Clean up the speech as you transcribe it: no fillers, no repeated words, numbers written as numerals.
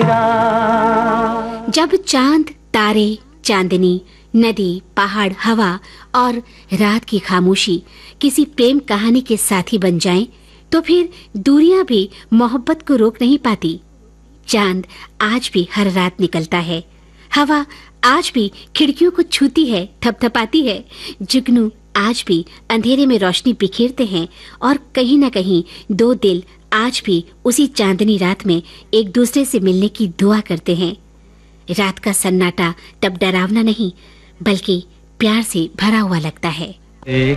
मेरा। जब चांद, तारे, चांदनी, नदी, पहाड़, हवा और रात की खामोशी किसी प्रेम कहानी के साथी बन जाएं, तो फिर दूरियां भी मोहब्बत को रोक नहीं पाती। चांद आज भी हर रात निकलता है, हवा आज भी खिड़कियों को छूती है, थपथपाती है, जुगनू आज भी अंधेरे में रोशनी बिखेरते हैं और कहीं न कहीं दो दिल आज भी उसी चांदनी रात में एक दूसरे से मिलने की दुआ करते हैं। रात का सन्नाटा तब डरावना नहीं बल्कि प्यार से भरा हुआ लगता है।